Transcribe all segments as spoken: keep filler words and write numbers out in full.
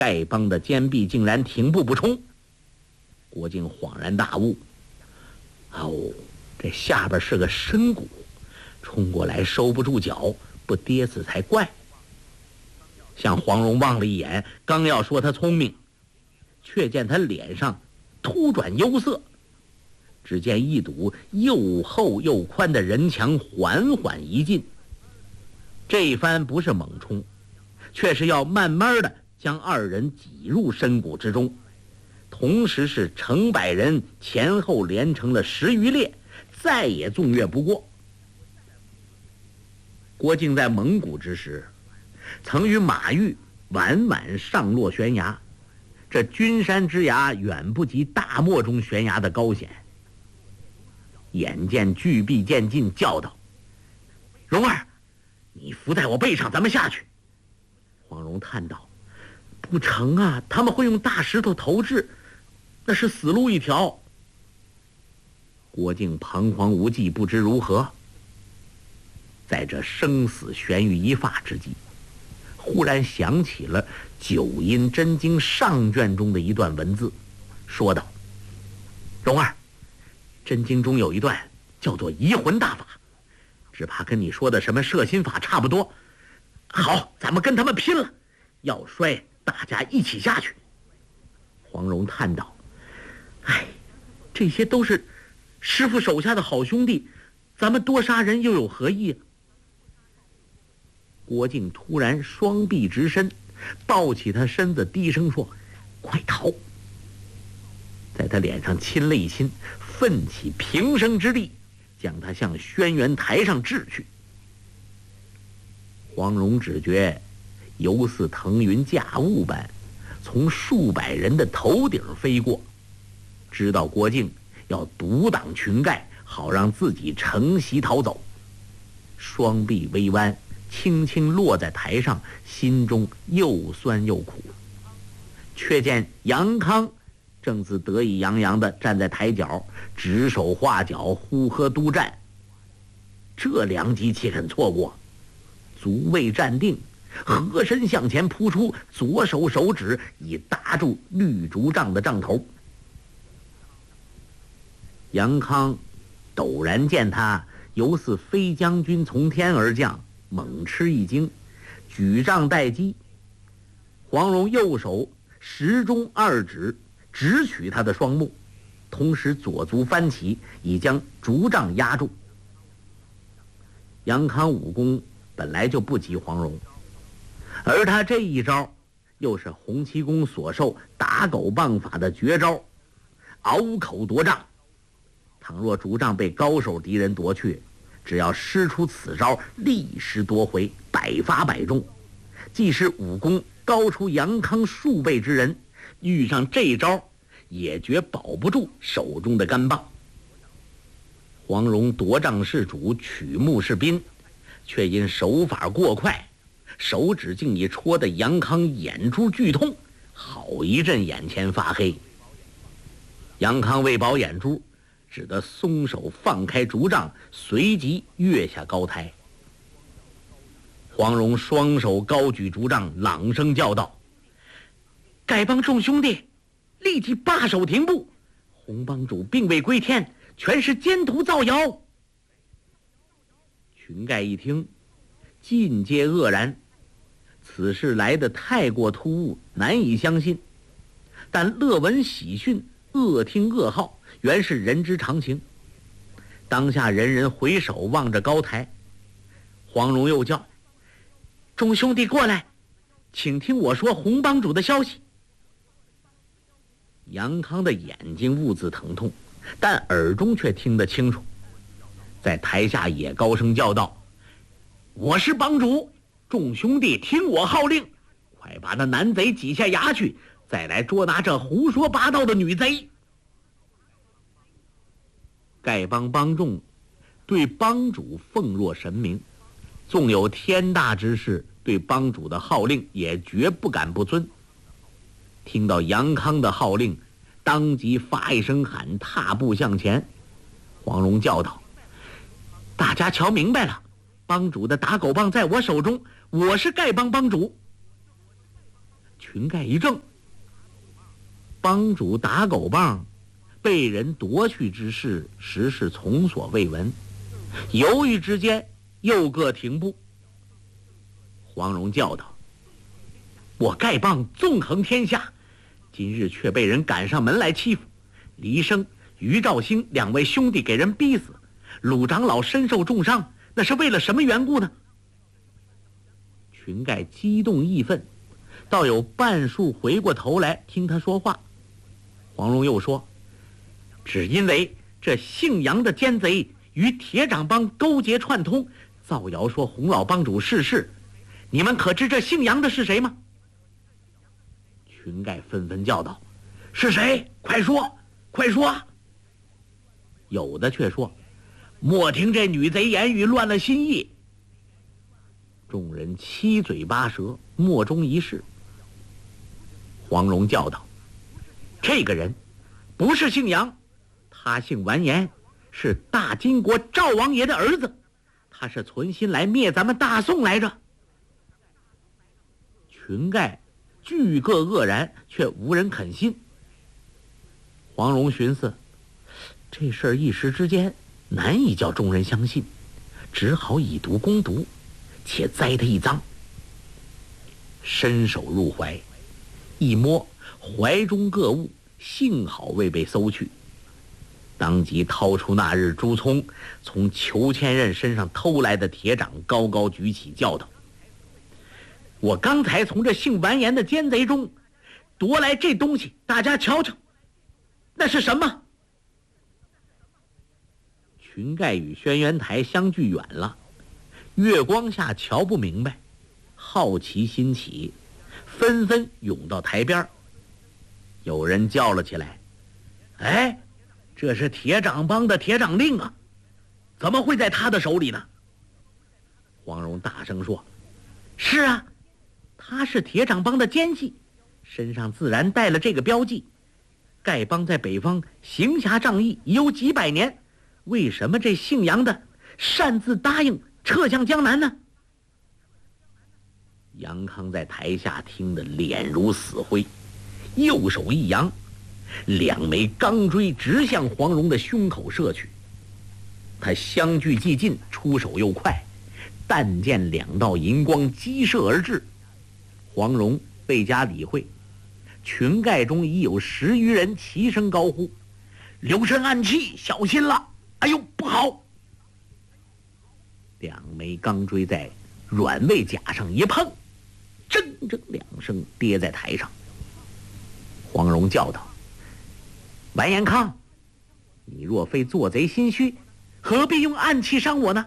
丐帮的坚壁竟然挺步不冲。郭靖恍然大悟，哦，这下边是个深谷，冲过来收不住脚，不跌死才怪。向黄蓉望了一眼，刚要说他聪明，却见他脸上突转忧色。只见一堵又厚又宽的人墙缓缓移近，这一番不是猛冲，却是要慢慢的将二人挤入深谷之中，同时是成百人前后连成了十余列，再也纵越不过。郭靖在蒙古之时，曾与马玉晚晚上落悬崖，这君山之崖远不及大漠中悬崖的高险。眼见巨壁渐近，叫道：“蓉儿，你伏在我背上，咱们下去。”黄蓉叹道：“不成啊，他们会用大石头投掷，那是死路一条。”郭靖彷徨无计，不知如何。在这生死悬于一发之际，忽然想起了《九阴真经》上卷中的一段文字，说道：“蓉儿，真经中有一段叫做移魂大法，只怕跟你说的什么摄心法差不多。好，咱们跟他们拼了，要摔大家一起下去。”黄蓉叹道：“哎，这些都是师父手下的好兄弟，咱们多杀人又有何意啊？”郭靖突然双臂直伸，抱起他身子，低声说：“快逃！”在他脸上亲了一亲，奋起平生之力，将他向轩辕台上掷去。黄蓉只觉犹似腾云驾雾般，从数百人的头顶飞过，知道郭靖要独挡群丐，好让自己乘席逃走。双臂微弯，轻轻落在台上，心中又酸又苦。却见杨康正自得意洋洋地站在台角，指手画脚，呼喝督战。这良机岂肯错过？足未站定，合身向前扑出，左手手指已搭住绿竹杖的杖头。杨康陡然见他犹似飞将军从天而降，猛吃一惊，举杖待击。黄蓉右手时中二指直取他的双目，同时左足翻起，已将竹杖压住。杨康武功本来就不及黄蓉，而他这一招又是洪七公所授打狗棒法的绝招鳌口夺杖。倘若竹杖被高手敌人夺去，只要施出此招，立时夺回，百发百中。即使武功高出杨康数倍之人，遇上这招也绝保不住手中的干棒。黄蓉夺杖是主，取木是宾，却因手法过快，手指竟已戳得杨康眼珠剧痛，好一阵眼前发黑。杨康为保眼珠，只得松手放开竹杖，随即跃下高台。黄蓉双手高举竹杖，朗声叫道：“丐帮众兄弟，立即罢手停步！洪帮主并未归天，全是奸徒造谣。”群丐一听，尽皆愕然。此事来得太过突兀，难以相信。但乐闻喜讯，恶听噩耗，原是人之常情。当下人人回首望着高台，黄蓉又叫：“众兄弟过来，请听我说洪帮主的消息。”杨康的眼睛兀自疼痛，但耳中却听得清楚，在台下也高声叫道：“我是帮主，众兄弟听我号令，快把那男贼挤下崖去，再来捉拿这胡说八道的女贼。”丐帮帮众对帮主奉若神明，纵有天大之事，对帮主的号令也绝不敢不遵。听到杨康的号令，当即发一声喊，踏步向前。黄蓉叫道：“大家瞧明白了，帮主的打狗棒在我手中，我是丐帮帮主。” 群盖一怔，帮主打狗棒被人夺去之事，实是从所未闻。犹豫之间，又各停步。黄蓉叫道：“我丐帮纵横天下，今日却被人赶上门来欺负，黎生、于兆兴两位兄弟给人逼死，鲁长老身受重伤，那是为了什么缘故呢？”群盖激动义愤，倒有半数回过头来听他说话。黄蓉又说：“只因为这姓杨的奸贼与铁掌帮勾结串通，造谣说洪老帮主逝世。你们可知这姓杨的是谁吗？”群盖纷纷叫道：“是谁？快说，快说！”有的却说：“莫听这女贼言语，乱了心意。”众人七嘴八舌，莫衷一是。黄蓉叫道：“这个人不是姓杨，他姓完颜，是大金国赵王爷的儿子，他是存心来灭咱们大宋来着。”群盖俱各愕然，却无人肯信。黄蓉寻思，这事儿一时之间难以叫众人相信，只好以毒攻毒，且栽他一赃。伸手入怀，一摸怀中各物，幸好未被搜去，当即掏出那日朱聪从裘千仞身上偷来的铁掌，高高举起，叫道：“我刚才从这姓完颜的奸贼中夺来这东西，大家瞧瞧，那是什么？”群盖与轩辕台相距远了，月光下瞧不明白，好奇心起，纷纷涌到台边。有人叫了起来：“哎，这是铁掌帮的铁掌令啊，怎么会在他的手里呢？”黄蓉大声说：“是啊，他是铁掌帮的奸细，身上自然带了这个标记。丐帮在北方行侠仗义已有几百年，为什么这姓杨的擅自答应撤向江南呢？”杨康在台下听得脸如死灰，右手一扬，两枚钢锥直向黄蓉的胸口射去。他相距既近，出手又快，但见两道银光激射而至。黄蓉未加理会，群盖中已有十余人齐声高呼：“留神暗器，小心了！哎呦，不好！”两枚钢锥在软猬甲上一碰，铮铮两声跌在台上。黄蓉叫道：“完颜康，你若非做贼心虚，何必用暗器伤我呢？”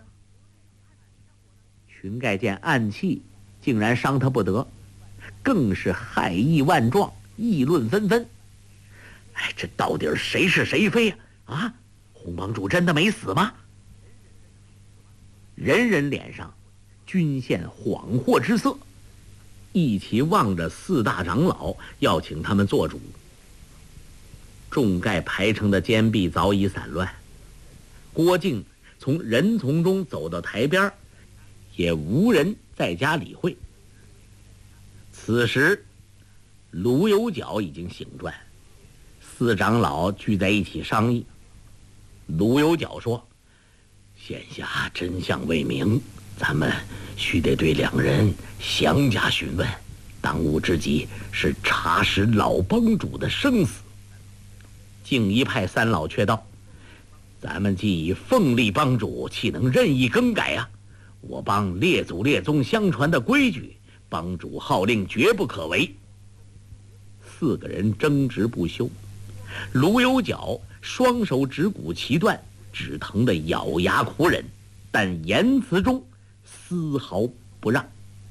群盖见暗器竟然伤他不得，更是害意万状，议论纷纷。哎，这到底谁是谁非呀？啊，洪帮主真的没死吗？人人脸上均现恍惚之色，一齐望着四大长老，要请他们做主。众盖排成的坚壁早已散乱，郭靖从人丛中走到台边，也无人在家理会。此时卢有角已经醒转，四长老聚在一起商议。卢有角说：“现下真相未明，咱们须得对两人详加询问，当务之急是查实老帮主的生死。”净一派三老却道：“咱们既已奉立帮主，岂能任意更改啊？我帮列祖列宗相传的规矩，帮主号令绝不可违。”四个人争执不休，卢有角双手指骨齐断，只疼得咬牙苦忍，但言辞中丝毫不让。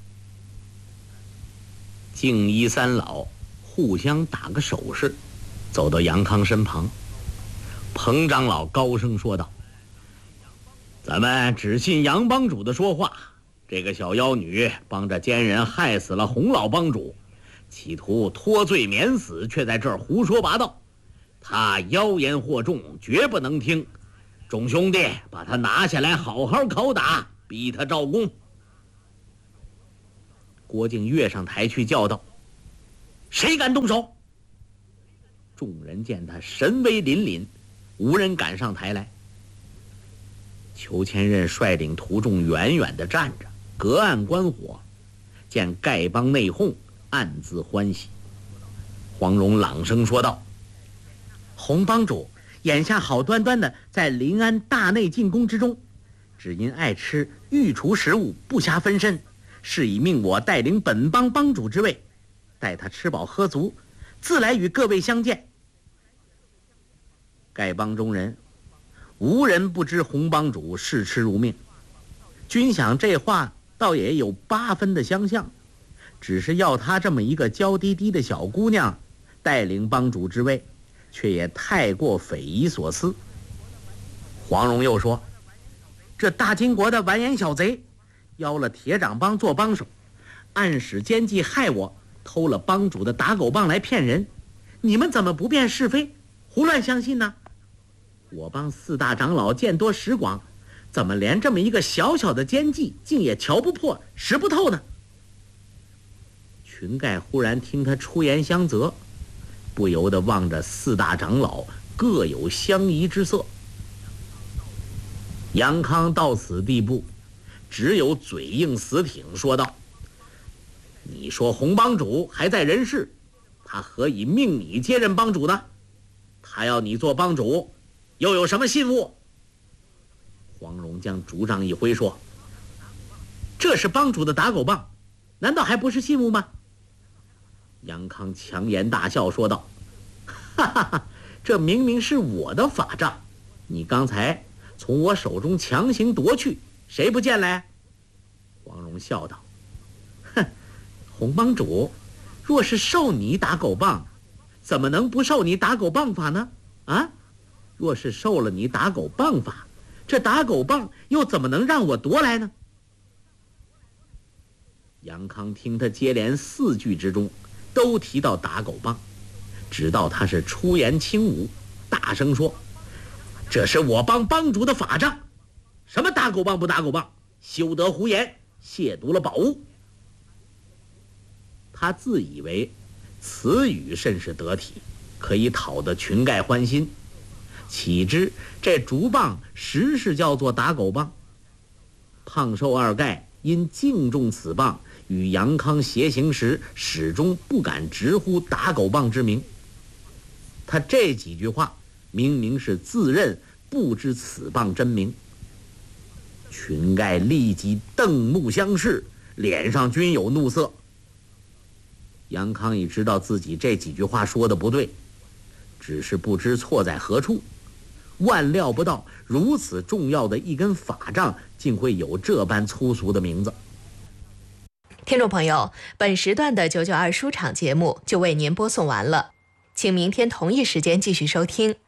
净一三老互相打个手势，走到杨康身旁。彭长老高声说道：“咱们只信杨帮主的说话，这个小妖女帮着奸人害死了洪老帮主，企图脱罪免死，却在这儿胡说八道，他妖言惑众，绝不能听。众兄弟，把他拿下来，好好拷打，逼他招供。”郭靖跃上台去叫道：“ 谁敢动手？众人见他神威凛凛，无人敢上台来。裘千仞率领徒众远远地站着，隔岸观火，见丐帮内讧，暗自欢喜。黄蓉朗声说道：洪帮主眼下好端端的在临安大内进宫之中，只因爱吃御厨食物，不暇分身，是以命我带领本帮帮主之位，待他吃饱喝足，自来与各位相见。丐帮中人无人不知洪帮主视吃如命，均想这话倒也有八分的相像，只是要她这么一个娇滴滴的小姑娘带领帮主之位，却也太过匪夷所思。黄蓉又说：这大金国的完颜小贼邀了铁掌帮做帮手，暗使奸计害我，偷了帮主的打狗棒来骗人，你们怎么不辨是非，胡乱相信呢？我帮四大长老见多识广，怎么连这么一个小小的奸计竟也瞧不破识不透呢？群丐忽然听他出言相责，不由得望着四大长老，各有相疑之色。杨康到此地步，只有嘴硬死挺，说道：你说洪帮主还在人世，他何以命你接任帮主呢？他要你做帮主，又有什么信物？黄蓉将竹杖一挥，说：这是帮主的打狗棒，难道还不是信物吗？杨康强颜大笑，说道：哈哈哈，这明明是我的法杖，你刚才从我手中强行夺去，谁不见来？黄蓉笑道：哼，洪帮主若是受你打狗棒，怎么能不受你打狗棒法呢？啊，若是受了你打狗棒法，这打狗棒又怎么能让我夺来呢？杨康听他接连四句之中都提到打狗棒，知道他是出言轻侮，大声说：这是我帮帮主的法杖，什么打狗棒不打狗棒，休得胡言，亵渎了宝物。他自以为此语甚是得体，可以讨得群丐欢心，岂知这竹棒实是叫做打狗棒。胖瘦二丐因敬重此棒，与杨康偕行时始终不敢直呼打狗棒之名。他这几句话明明是自认不知此棒真名。群丐立即瞪目相视，脸上均有怒色。杨康已知道自己这几句话说的不对，只是不知错在何处，万料不到如此重要的一根法杖竟会有这般粗俗的名字。 听众朋友，本时段的九九二书场节目就为您播送完了，请明天同一时间继续收听。